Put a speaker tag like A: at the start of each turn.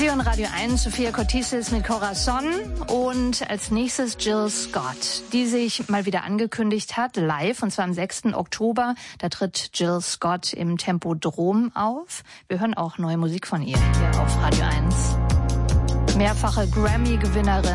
A: Sie hören Radio 1, Sophia Cortisis mit Corazon und als nächstes Jill Scott, die sich mal wieder angekündigt hat, live, und zwar am 6. Oktober. Da tritt Jill Scott im Tempodrom auf. Wir hören auch neue Musik von ihr hier auf Radio 1. Mehrfache Grammy-Gewinnerin.